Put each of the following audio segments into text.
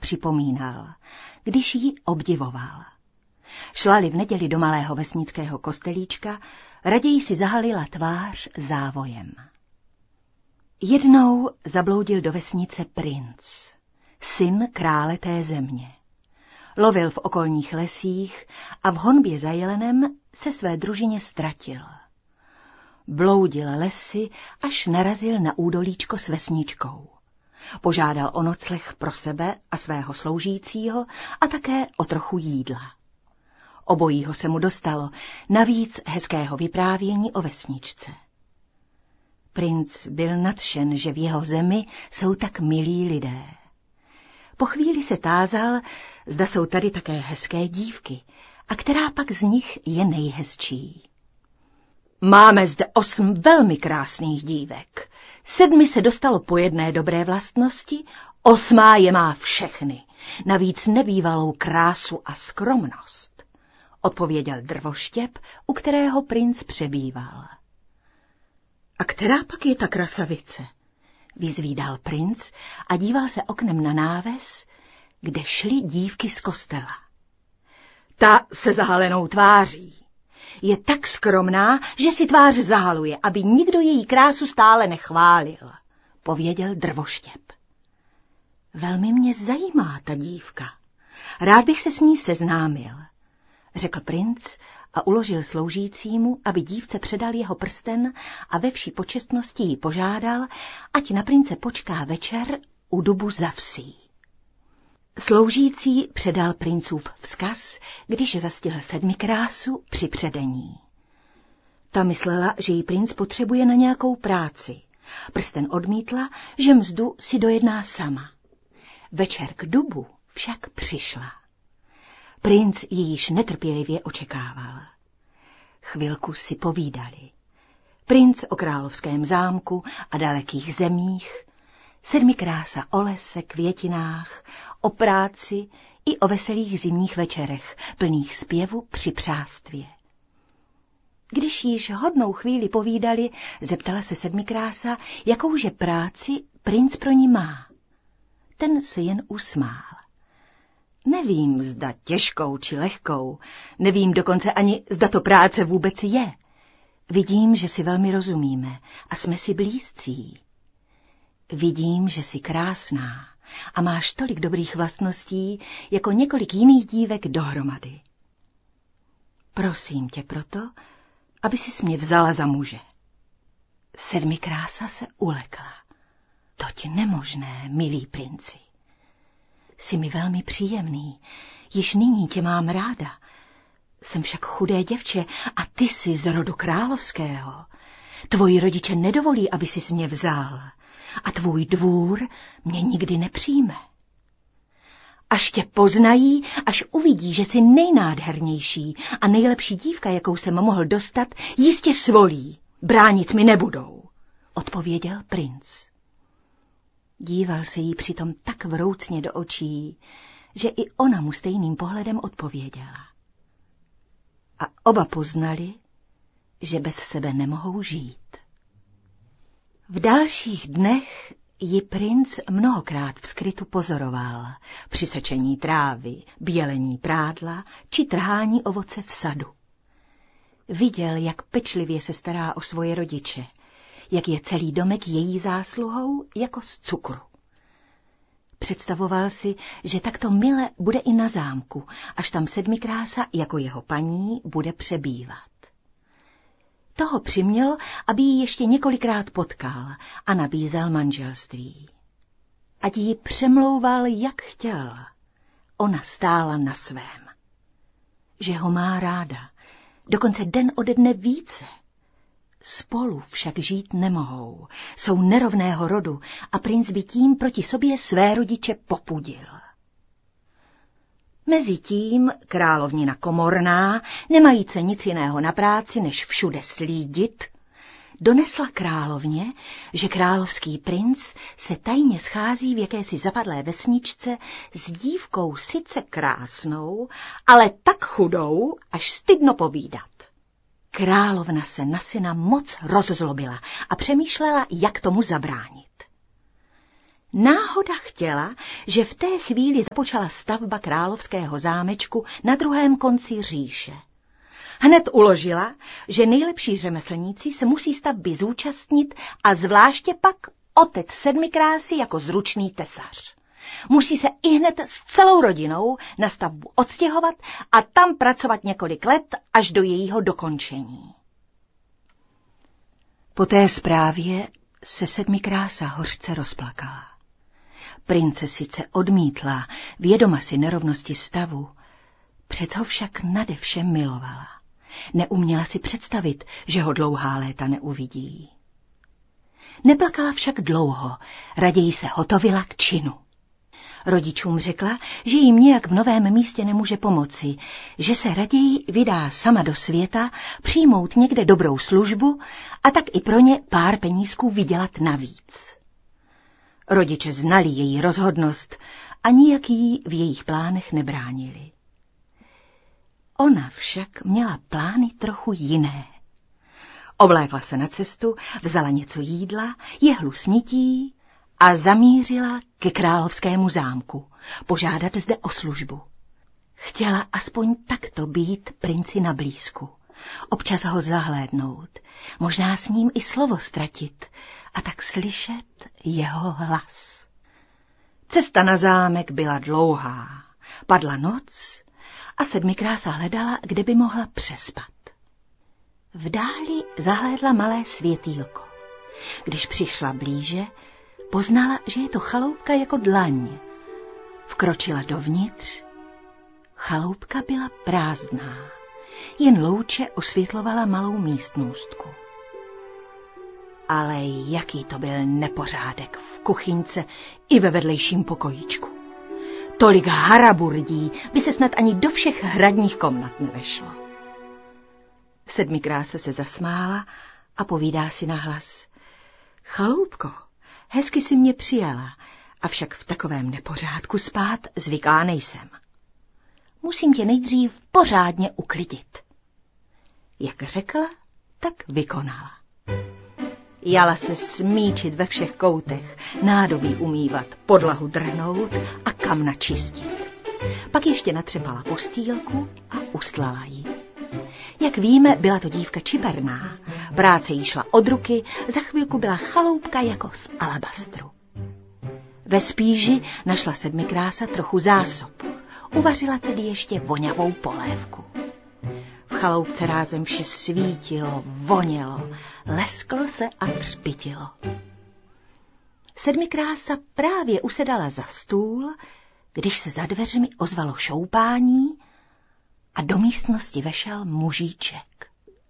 připomínal, když ji obdivoval. Šla-li v neděli do malého vesnického kostelíčka, raději si zahalila tvář závojem. Jednou zabloudil do vesnice princ, syn krále té země. Lovil v okolních lesích a v honbě za jelenem se své družině ztratil. Bloudil lesy, až narazil na údolíčko s vesničkou. Požádal o nocleh pro sebe a svého sloužícího a také o trochu jídla. Obojího se mu dostalo, navíc hezkého vyprávění o vesničce. Princ byl nadšen, že v jeho zemi jsou tak milí lidé. Po chvíli se tázal, zda jsou tady také hezké dívky, a která pak z nich je nejhezčí. Máme zde 8 velmi krásných dívek. 7 se dostalo po jedné dobré vlastnosti, 8. je má všechny, navíc nebývalou krásu a skromnost, odpověděl drvoštěp, u kterého princ přebýval. A která pak je ta krasavice? Vyzvídal princ a díval se oknem na náves, kde šly dívky z kostela. Ta se zahalenou tváří. Je tak skromná, že si tvář zahaluje, aby nikdo její krásu stále nechválil, pověděl drvoštěp. Velmi mě zajímá ta dívka. Rád bych se s ní seznámil, řekl princ a uložil sloužícímu, aby dívce předal jeho prsten a ve vší počestnosti ji požádal, ať na prince počká večer u dubu za vsí. Sloužící předal princův vzkaz, když zastihl 7 krásu při předení. Ta myslela, že jí princ potřebuje na nějakou práci. Prsten odmítla, že mzdu si dojedná sama. Večer k dubu však přišla. Princ ji již netrpělivě očekával. Chvilku si povídali. Princ o královském zámku a dalekých zemích, 7 krása o lese, květinách, o práci i o veselých zimních večerech, plných zpěvu při přástvě. Když již hodnou chvíli povídali, zeptala se 7 krása, jakouže práci princ pro ní má. Ten se jen usmál. Nevím, zda těžkou či lehkou, nevím dokonce ani, zda to práce vůbec je. Vidím, že si velmi rozumíme a jsme si blízcí. Vidím, že jsi krásná a máš tolik dobrých vlastností, jako několik jiných dívek dohromady. Prosím tě proto, aby sis mě vzala za muže. 7 krása se ulekla. Toť nemožné, milý princi. Jsi mi velmi příjemný, již nyní tě mám ráda. Jsem však chudé děvče a ty jsi z rodu královského. Tvoji rodiče nedovolí, aby sis mě vzal. A tvůj dvůr mě nikdy nepřijme. Až tě poznají, až uvidí, že jsi nejnádhernější a nejlepší dívka, jakou jsem mohl dostat, jistě svolí, bránit mi nebudou, odpověděl princ. Díval se jí přitom tak vroucně do očí, že i ona mu stejným pohledem odpověděla. A oba poznali, že bez sebe nemohou žít. V dalších dnech ji princ mnohokrát v skrytu pozoroval při sečení trávy, bělení prádla či trhání ovoce v sadu. Viděl, jak pečlivě se stará o svoje rodiče, jak je celý domek její zásluhou jako z cukru. Představoval si, že takto mile bude i na zámku, až tam 7 krása jako jeho paní bude přebývat. Toho přimělo, aby ji ještě několikrát potkal a nabízel manželství. Ať ji přemlouval, jak chtěl, ona stála na svém. Že ho má ráda, dokonce den ode dne více. Spolu však žít nemohou, jsou nerovného rodu a princ by tím proti sobě své rodiče popudil. Mezitím královnina Komorná, nemajíce nic jiného na práci, než všude slídit, donesla královně, že královský princ se tajně schází v jakési zapadlé vesničce s dívkou sice krásnou, ale tak chudou, až stydno povídat. Královna se na syna moc rozzlobila a přemýšlela, jak tomu zabránit. Náhoda chtěla, že v té chvíli započala stavba královského zámečku na druhém konci říše. Hned uložila, že nejlepší řemeslníci se musí stavby zúčastnit a zvláště pak otec Sedmikrásy jako zručný tesař. Musí se ihned s celou rodinou na stavbu odstěhovat a tam pracovat několik let až do jejího dokončení. Po té zprávě se Sedmikrása hořce rozplakala. Prince sice odmítla, vědoma si nerovnosti stavu, přece ho však nade všem milovala. Neuměla si představit, že ho dlouhá léta neuvidí. Neplakala však dlouho, raději se hotovila k činu. Rodičům řekla, že jim nějak v novém místě nemůže pomoci, že se raději vydá sama do světa, přijmout někde dobrou službu a tak i pro ně pár penízků vydělat navíc. Rodiče znali její rozhodnost a nijak jí v jejich plánech nebránili. Ona však měla plány trochu jiné. Oblékla se na cestu, vzala něco jídla, jehlu snětí a zamířila ke královskému zámku, požádat zde o službu. Chtěla aspoň takto být princi na blízku, občas ho zahlédnout, možná s ním i slovo ztratit a tak slyšet jeho hlas. Cesta na zámek byla dlouhá, padla noc a Sedmikrása hledala, kde by mohla přespat. V dáli zahlédla malé světýlko. Když přišla blíže, poznala, že je to chaloupka jako dlaň. Vkročila dovnitř. Chaloupka byla prázdná, jen louče osvětlovala malou místnůstku. Ale jaký to byl nepořádek v kuchyňce i ve vedlejším pokojíčku. Tolik haraburdí by se snad ani do všech hradních komnat nevešlo. Sedmikrása se zasmála a povídá si nahlas: Chaloupko, hezky si mě přijala, avšak v takovém nepořádku spát zvyklá nejsem. Musím tě nejdřív pořádně uklidit. Jak řekla, tak vykonala. Jala se smíčit ve všech koutech, nádobí umývat, podlahu drhnout a kamna čistit. Pak ještě natřepala postýlku a ustlala ji. Jak víme, byla to dívka čiperná. Práce jí šla od ruky, za chvilku byla chaloupka jako z alabastru. Ve spíži našla Sedmikrása trochu zásob. Uvařila tedy ještě voňavou polévku. V chaloupce rázem vše svítilo, vonělo, lesklo se a třpitilo. Sedmikrása právě usedala za stůl, když se za dveřmi ozvalo šoupání a do místnosti vešel mužíček.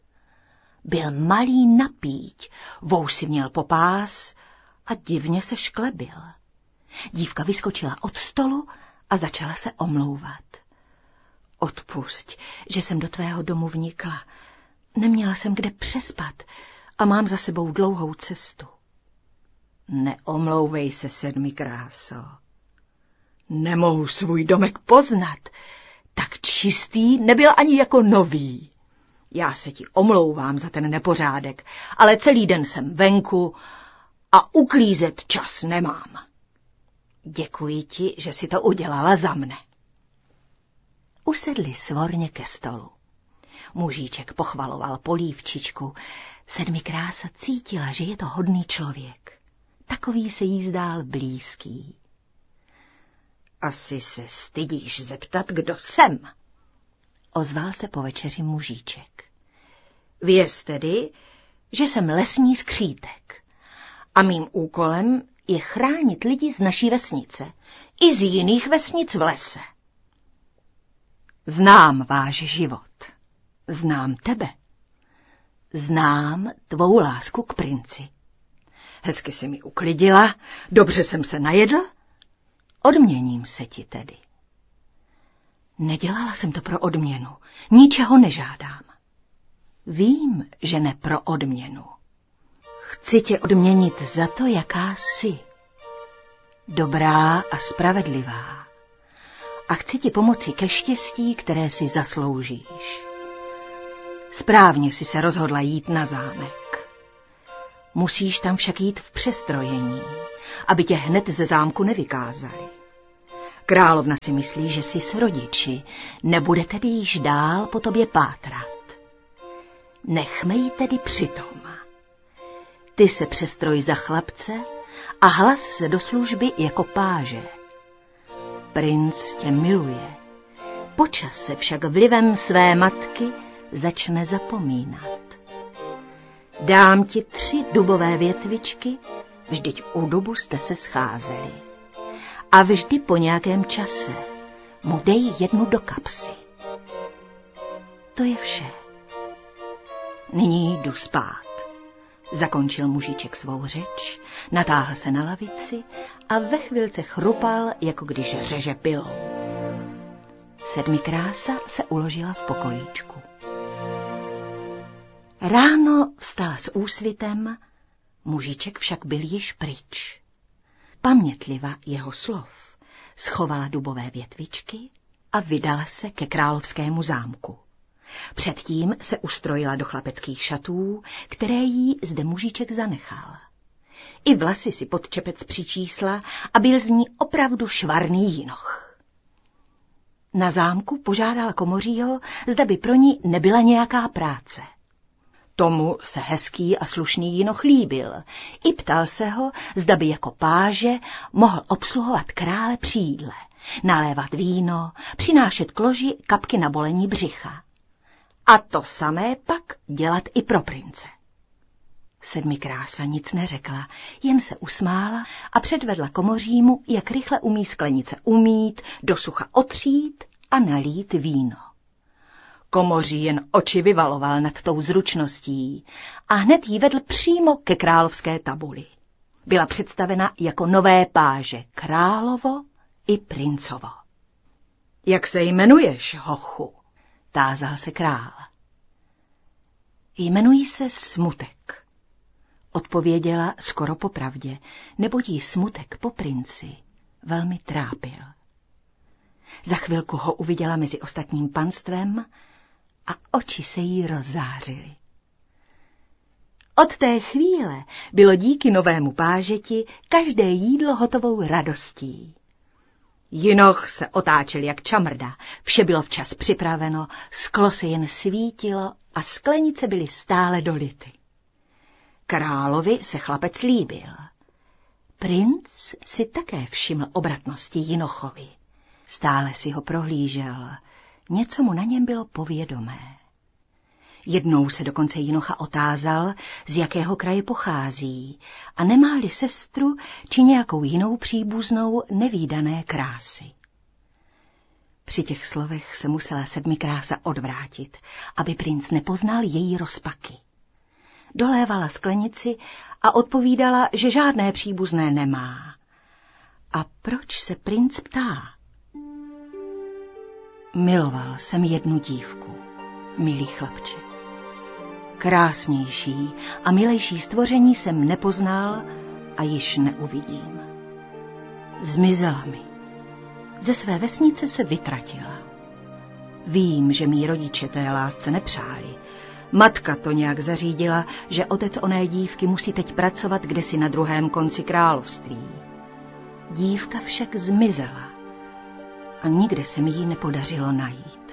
Byl malý napíť, vousy měl po pás a divně se šklebil. Dívka vyskočila od stolu a začala se omlouvat. Odpusť, že jsem do tvého domu vnikla. Neměla jsem kde přespat a mám za sebou dlouhou cestu. Neomlouvej se, Sedmikráso. Nemohu svůj domek poznat. Tak čistý nebyl ani jako nový. Já se ti omlouvám za ten nepořádek, ale celý den jsem venku a uklízet čas nemám. Děkuji ti, že si to udělala za mne. Usedli svorně ke stolu. Mužíček pochvaloval polívčičku. Sedmikrása cítila, že je to hodný člověk. Takový se jí zdál blízký. Asi se stydíš zeptat, kdo jsem, ozval se po večeři mužíček. Věz tedy, že jsem lesní skřítek a mým úkolem je chránit lidi z naší vesnice i z jiných vesnic v lese. Znám váš život, znám tebe, znám tvou lásku k princi. Hezky si mi uklidila, dobře jsem se najedl, odměním se ti tedy. Nedělala jsem to pro odměnu, ničeho nežádám. Vím, že ne pro odměnu. Chci tě odměnit za to, jaká jsi. Dobrá a spravedlivá. A chci ti pomoci ke štěstí, které si zasloužíš. Správně si se rozhodla jít na zámek. Musíš tam však jít v přestrojení, aby tě hned ze zámku nevykázali. Královna si myslí, že jsi s rodiči, nebude tedy již dál po tobě pátrat. Nechme ji tedy přitom. Ty se přestroj za chlapce a hlas se do služby jako páže. Princ tě miluje, po čase však vlivem své matky začne zapomínat. Dám ti 3 dubové větvičky, vždyť u dubu jste se scházeli. A vždy po nějakém čase mu dej 1 do kapsy. To je vše. Nyní jdu spát. Zakončil mužiček svou řeč, natáhl se na lavici a ve chvilce chrupal, jako když řeže pilou. Sedmikrása se uložila v pokojíčku. Ráno vstala s úsvitem, mužiček však byl již pryč. Pamětliva jeho slov schovala dubové větvičky a vydala se ke královskému zámku. Předtím se ustrojila do chlapeckých šatů, které jí zde mužiček zanechal. I vlasy si pod čepec přičísla a byl z ní opravdu švarný jinoch. Na zámku požádala komořího, zda by pro ní nebyla nějaká práce. Tomu se hezký a slušný jinoch líbil. I ptal se ho, zda by jako páže mohl obsluhovat krále při jídle, nalévat víno, přinášet k loži kapky na bolení břicha. A to samé pak dělat i pro prince. Sedmikrása nic neřekla, jen se usmála a předvedla komořímu, jak rychle umí sklenice umýt, do sucha otřít a nalít víno. Komoří jen oči vyvaloval nad tou zručností a hned jí vedl přímo ke královské tabuli. Byla představena jako nové páže královo i princovo. Jak se jmenuješ, hochu? Tázal se král. Jmenuji se Smutek, odpověděla skoro popravdě, neboť jí smutek po princi velmi trápil. Za chvilku ho uviděla mezi ostatním panstvem a oči se jí rozzářily. Od té chvíle bylo díky novému pážeti každé jídlo hotovou radostí. Jinoch se otáčel jak čamrda, vše bylo včas připraveno, sklo se jen svítilo a sklenice byly stále dolity. Královi se chlapec líbil. Princ si také všiml obratnosti Jinochovi. Stále si ho prohlížel, něco mu na něm bylo povědomé. Jednou se dokonce Jinocha otázal, z jakého kraje pochází a nemá-li sestru či nějakou jinou příbuznou nevídané krásy. Při těch slovech se musela Sedmikrása odvrátit, aby princ nepoznal její rozpaky. Dolévala sklenici a odpovídala, že žádné příbuzné nemá. A proč se princ ptá? Miloval jsem jednu dívku, milý chlapče. Krásnější a milejší stvoření jsem nepoznal a již neuvidím. Zmizela mi. Ze své vesnice se vytratila. Vím, že mí rodiče té lásce nepřáli. Matka to nějak zařídila, že otec oné dívky musí teď pracovat kdesi na druhém konci království. Dívka však zmizela a nikde se mi ji nepodařilo najít.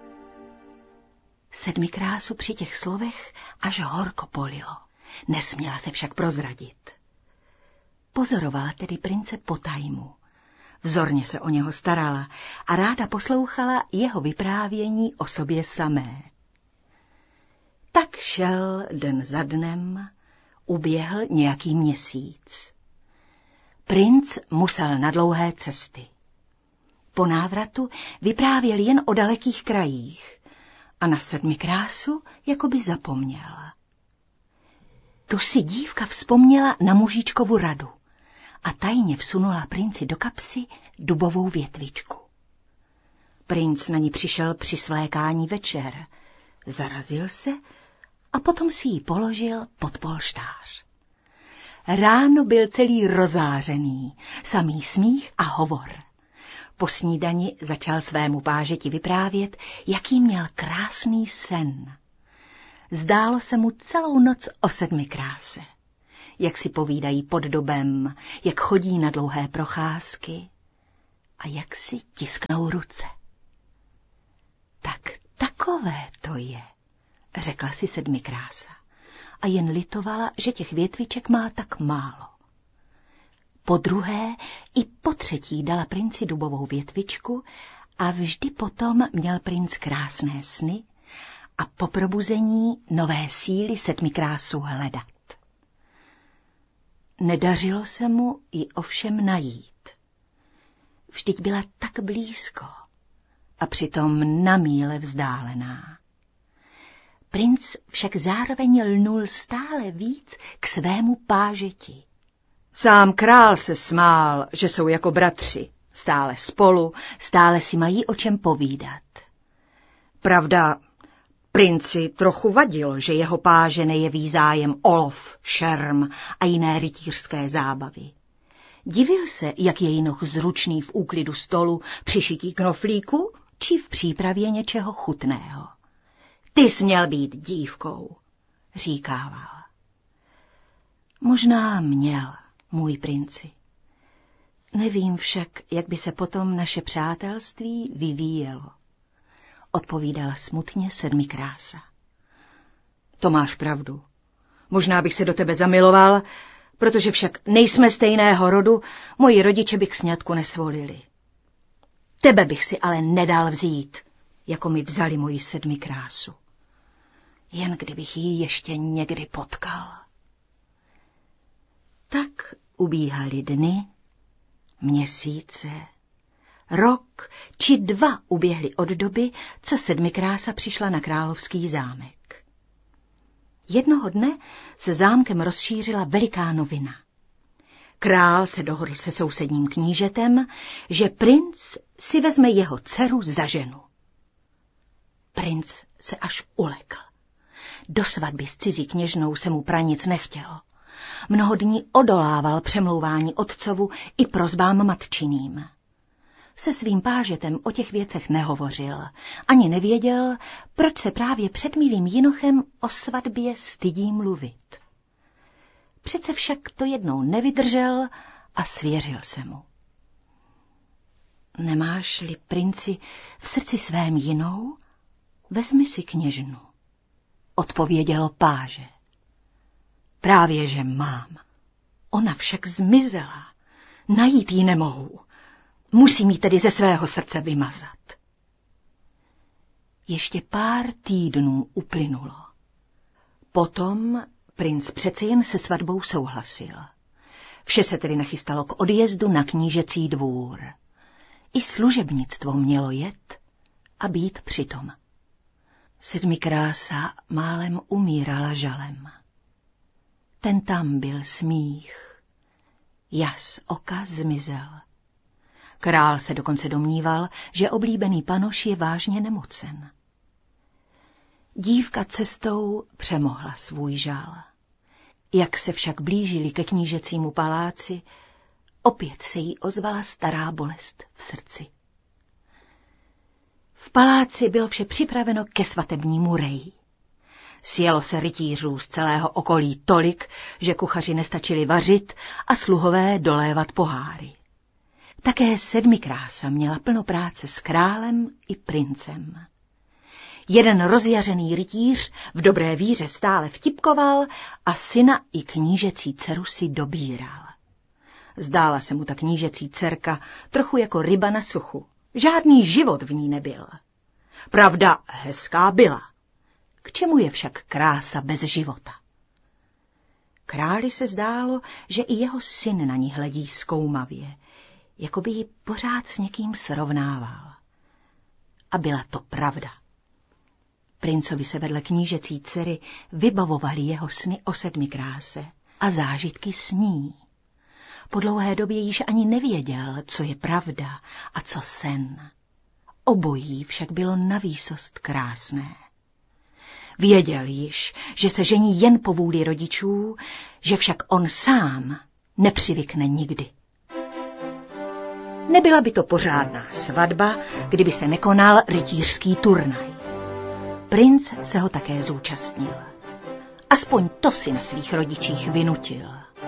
Sedmikrásu při těch slovech až horko polilo. Nesměla se však prozradit. Pozorovala tedy prince potajmu. Vzorně se o něho starala a ráda poslouchala jeho vyprávění o sobě samé. Tak šel den za dnem, uběhl nějaký měsíc. Princ musel na dlouhé cesty. Po návratu vyprávěl jen o dalekých krajích a na Sedmikrásu jakoby zapomněl. Tu si dívka vzpomněla na mužičkovu radu a tajně vsunula princi do kapsy dubovou větvičku. Princ na ní přišel při svlékání večer, zarazil se a potom si ji položil pod polštář. Ráno byl celý rozářený, samý smích a hovor. Po snídani začal svému pážeti vyprávět, jaký měl krásný sen. Zdálo se mu celou noc o Sedmikráse. jak si povídají pod dobem, jak chodí na dlouhé procházky a jak si tisknou ruce. Tak takové to je, řekla si Sedmikrása a jen litovala, že těch větviček má tak málo. Podruhé i potřetí dala princi dubovou větvičku a vždy potom měl princ krásné sny a po probuzení nové síly Sedmikrásu hledat. Nedařilo se mu ji ovšem najít. Vždyť byla tak blízko a přitom na míle vzdálená. Princ však zároveň lnul stále víc k svému pážeti. Sám král se smál, že jsou jako bratři, stále spolu, stále si mají o čem povídat. Pravda, princi trochu vadilo, že jeho páže nejeví zájem o lov, šerm a jiné rytířské zábavy. Divil se, jak je jinoch zručný v úklidu stolu, při šití knoflíku či v přípravě něčeho chutného. Ty jsi měl být dívkou, říkával. Možná měl, můj princi. Nevím však, jak by se potom naše přátelství vyvíjelo, odpovídala smutně Sedmikrása. To máš pravdu. Možná bych se do tebe zamiloval, protože však nejsme stejného rodu, moji rodiče by k sňatku nesvolili. Tebe bych si ale nedal vzít, jako mi vzali moji Sedmikrásu. Jen kdybych ji ještě někdy potkal. Tak ubíhaly dny, měsíce, rok či 2 uběhly od doby, co Sedmikrása přišla na královský zámek. Jednoho dne se zámkem rozšířila veliká novina. Král se dohodl se sousedním knížetem, že princ si vezme jeho dceru za ženu. Princ se až ulekl. Do svatby s cizí kněžnou se mu pranic nechtělo. Mnoho dní odolával přemlouvání otcovu i prosbám matčiným. Se svým pážetem o těch věcech nehovořil, ani nevěděl, proč se právě před milým jinochem o svatbě stydí mluvit. Přece však to jednou nevydržel a svěřil se mu. Nemáš-li, princi, v srdci svém jinou? Vezmi si kněžnu, odpovědělo páže. Právě že mám. Ona však zmizela. Najít ji nemohu. Musím ji tedy ze svého srdce vymazat. Ještě pár týdnů uplynulo. Potom princ přece jen se svatbou souhlasil. Vše se tedy nachystalo k odjezdu na knížecí dvůr. I služebnictvo mělo jet a být přitom. Sedmikrása málem umírala žalem. Ten tam byl smích. Jas oka zmizel. Král se dokonce domníval, že oblíbený panoš je vážně nemocen. Dívka cestou přemohla svůj žal. Jak se však blížili ke knížecímu paláci, opět se jí ozvala stará bolest v srdci. V paláci bylo vše připraveno ke svatebnímu reji. Sjelo se rytířů z celého okolí tolik, že kuchaři nestačili vařit a sluhové dolévat poháry. Také Sedmikrása měla plno práce s králem i princem. Jeden rozjařený rytíř v dobré víře stále vtipkoval a syna i knížecí dceru si dobíral. Zdála se mu ta knížecí dcerka trochu jako ryba na suchu. Žádný život v ní nebyl. Pravda, hezká byla. K čemu je však krása bez života? Králi se zdálo, že i jeho syn na ní hledí zkoumavě, jako by ji pořád s někým srovnával. A byla to pravda. Princovi se vedle knížecí dcery vybavovaly jeho sny o Sedmikráse a zážitky s ní. Po dlouhé době již ani nevěděl, co je pravda a co sen. Obojí však bylo navýsost krásné. Věděl již, že se žení jen po vůli rodičů, že však on sám nepřivykne nikdy. Nebyla by to pořádná svatba, kdyby se nekonal rytířský turnaj. Princ se ho také zúčastnil. Aspoň to si na svých rodičích vynutil.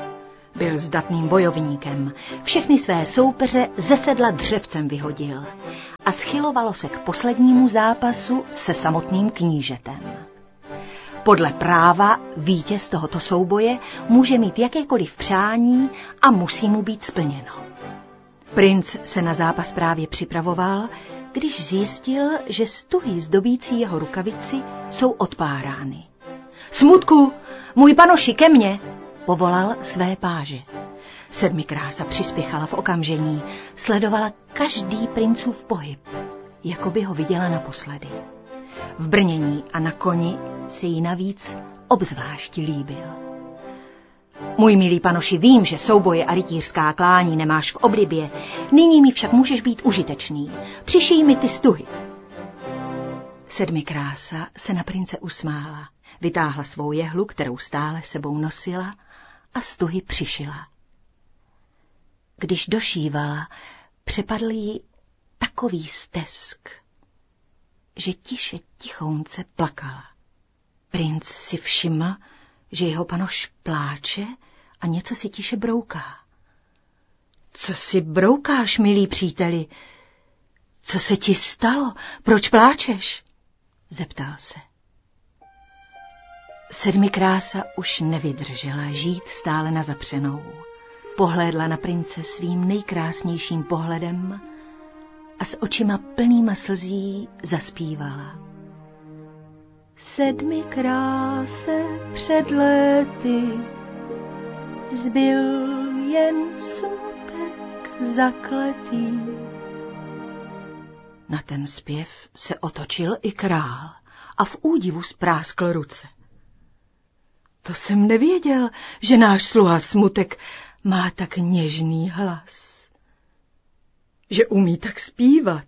Byl zdatným bojovníkem, všechny své soupeře ze sedla dřevcem vyhodil a schylovalo se k poslednímu zápasu se samotným knížetem. Podle práva vítěz tohoto souboje může mít jakékoliv přání a musí mu být splněno. Princ se na zápas právě připravoval, když zjistil, že stuhy zdobící jeho rukavici jsou odpárány. Smutku, můj panoši, ke mně, povolal své páže. Sedmikrása přispěchala v okamžení, sledovala každý princův pohyb, jako by ho viděla naposledy. V brnění a na koni se jí navíc obzvlášť líbil. Můj milý panoši, vím, že souboje a rytířská klání nemáš v oblibě, nyní mi však můžeš být užitečný. Přišij mi ty stuhy. Sedmikrása se na prince usmála, vytáhla svou jehlu, kterou stále sebou nosila, a stuhy přišila. Když došívala, přepadl jí takový stesk, že tiše tichounce plakala. Princ si všiml, že jeho panoš pláče a něco si tiše brouká. Co si broukáš, milý příteli? Co se ti stalo? Proč pláčeš? Zeptal se. Sedmikrása už nevydržela žít stále na zapřenou. Pohlédla na prince svým nejkrásnějším pohledem a s očima plnýma slzí zaspívala. Sedmikráse před léty zbyl jen smutek zakletý. Na ten zpěv se otočil i král a v údivu spráskl ruce. To jsem nevěděl, že náš sluha Smutek má tak něžný hlas, že umí tak zpívat.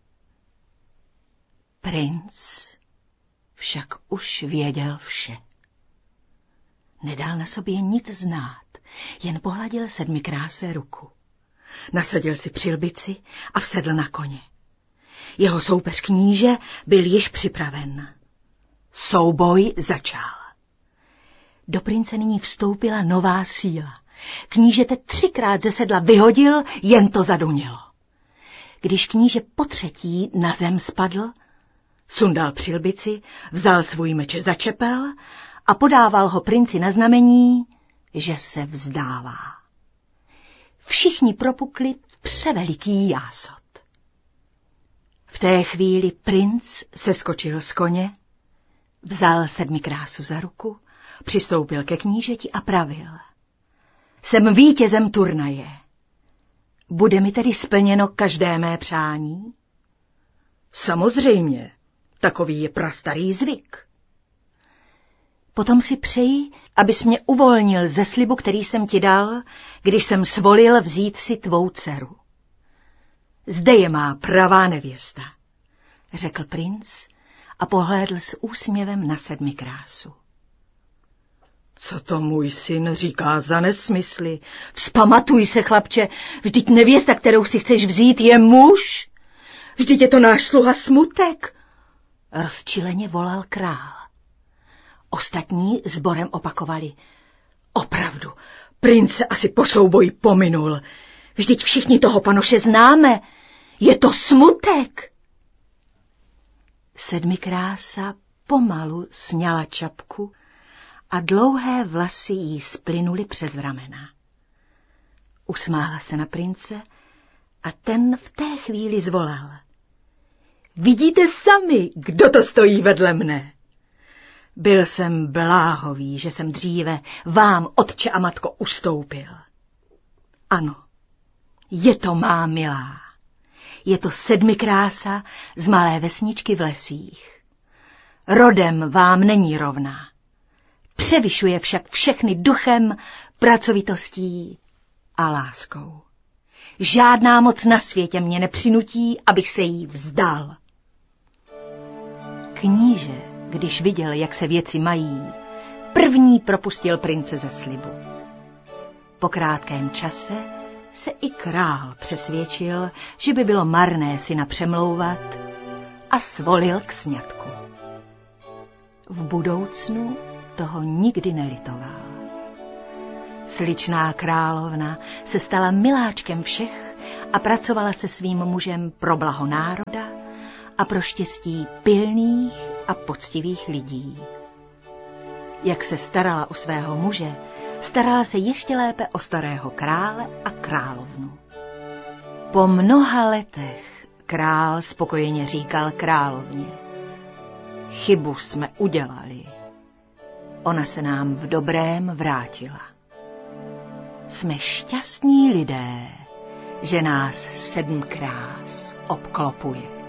Princ však už věděl vše. Nedal na sobě nic znát, jen pohladil Sedmikráse ruku. Nasadil si přilbici a vsedl na koně. Jeho soupeř kníže byl již připraven. Souboj začal. Do prince nyní vstoupila nová síla. Knížete 3krát ze sedla vyhodil, jen to zadunělo. Když kníže potřetí na zem spadl, sundal přilbici, vzal svůj meč za čepel a podával ho princi na znamení, že se vzdává. Všichni propukli v převeliký jásot. V té chvíli princ seskočil z koně, vzal Sedmikrásu za ruku, přistoupil ke knížeti a pravil. Jsem vítězem turnaje. Bude mi tedy splněno každé mé přání? Samozřejmě, takový je prastarý zvyk. Potom si přeji, abys mě uvolnil ze slibu, který jsem ti dal, když jsem svolil vzít si tvou dceru. Zde je má pravá nevěsta, řekl princ a pohlédl s úsměvem na Sedmikrásu. Co to můj syn říká za nesmysly? Vzpamatuj se, chlapče, vždyť nevěsta, kterou si chceš vzít, je muž. Vždyť je to náš sluha Smutek, rozčileně volal král. Ostatní sborem opakovali. Opravdu, prince asi po souboji pominul. Vždyť všichni toho panoše známe. Je to Smutek. Sedmikrása pomalu sňala čapku a dlouhé vlasy jí splynuly přes ramena. Usmála se na prince a ten v té chvíli zvolal. Vidíte sami, kdo to stojí vedle mne. Byl jsem bláhový, že jsem dříve vám, otče a matko, ustoupil. Ano, je to má milá. Je to Sedmikrása z malé vesničky v lesích. Rodem vám není rovná. Převyšuje však všechny duchem, pracovitostí a láskou. Žádná moc na světě mě nepřinutí, abych se jí vzdal. Kníže, když viděl, jak se věci mají, první propustil prince ze slibu. Po krátkém čase se i král přesvědčil, že by bylo marné syna přemlouvat a svolil k sňatku. V budoucnu toho nikdy nelitoval. Sličná královna se stala miláčkem všech a pracovala se svým mužem pro blaho národa a pro štěstí pilných a poctivých lidí. Jak se starala o svého muže, starala se ještě lépe o starého krále a královnu. Po mnoha letech král spokojeně říkal královně: chybu jsme udělali. Ona se nám v dobrém vrátila. Jsme šťastní lidé, že nás 7 krás obklopuje.